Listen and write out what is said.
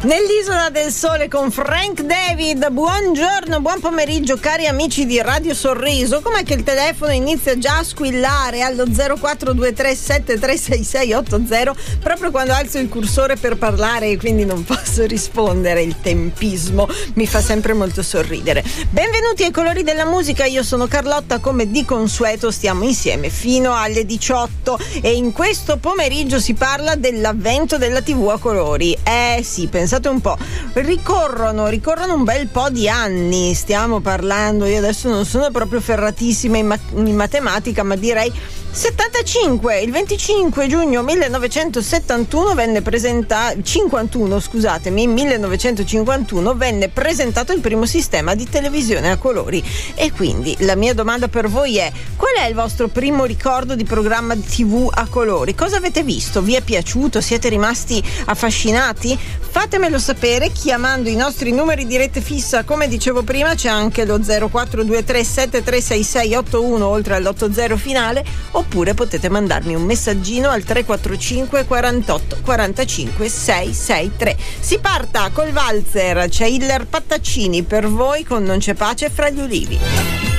Nell'Isola del Sole con Frank David. Buongiorno, buon pomeriggio cari amici di Radio Sorriso. Com'è che il telefono inizia già a squillare allo 0423736680 proprio quando alzo il cursore per parlare e quindi non posso rispondere? Il tempismo mi fa sempre molto sorridere. Benvenuti ai Colori della Musica, io sono Carlotta, come di consueto stiamo insieme fino alle 18 e in questo pomeriggio si parla dell'avvento della TV a colori. Sì, pensate un po', ricorrono un bel po' di anni, stiamo parlando, io adesso non sono proprio ferratissima in matematica, ma direi 75, il 25 giugno 1971 venne presentato, 1951 venne presentato il primo sistema di televisione a colori. E quindi la mia domanda per voi è: qual è il vostro primo ricordo di programma TV a colori? Cosa avete visto? Vi è piaciuto? Siete rimasti affascinati? Fatemelo sapere chiamando i nostri numeri di rete fissa, come dicevo prima c'è anche lo 0423736681 oltre all'80 finale, oppure potete mandarmi un messaggino al 345 48 45 663. Si parta col valzer, c'è Hiller Pattaccini per voi con Non c'è pace fra gli ulivi.